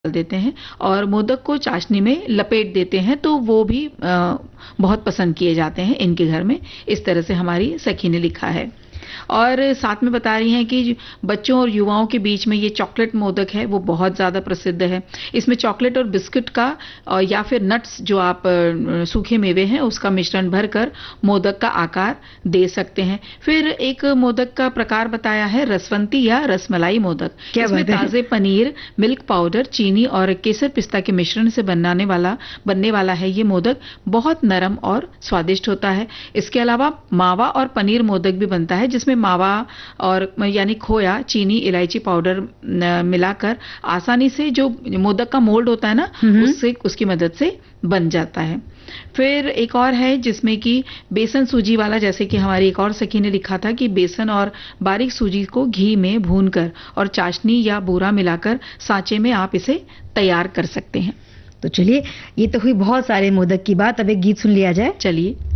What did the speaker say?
डाल देते हैं और मोदक को चाशनी में लपेट देते हैं, तो वो भी बहुत पसंद किए जाते हैं इनके घर में। इस तरह से हमारी सखी ने लिखा है। और साथ में बता रही हैं कि बच्चों और युवाओं के बीच में ये चॉकलेट मोदक है वो बहुत ज़्यादा प्रसिद्ध है। इसमें चॉकलेट और बिस्किट का या फिर नट्स जो आप सूखे मेवे हैं उसका मिश्रण भरकर मोदक का आकार दे सकते हैं। फिर एक मोदक का प्रकार बताया है रसवंती या रसमलाई मोदक। इसमें ताजे पनीर, मिल्क पाउडर, चीनी और केसर पिस्ता के मिश्रण से बनने वाला है ये मोदक। बहुत नरम और स्वादिष्ट होता है। इसके अलावा मावा और पनीर मोदक भी बनता है, जिसमें मावा और यानी खोया, चीनी, इलायची पाउडर मिलाकर आसानी से जो मोदक का मोल्ड होता है ना, उससे उसकी मदद से बन जाता है। फिर एक और है जिसमें कि बेसन सूजी वाला, जैसे कि हमारी एक और सखी ने लिखा था कि बेसन और बारीक सूजी को घी में भूनकर और चाशनी या बूरा मिलाकर सांचे में आप इसे तैयार कर सकते हैं। तो चलिए, ये तो हुई बहुत सारे मोदक की बात। अब एक गीत सुन लिया जाए। चलिए।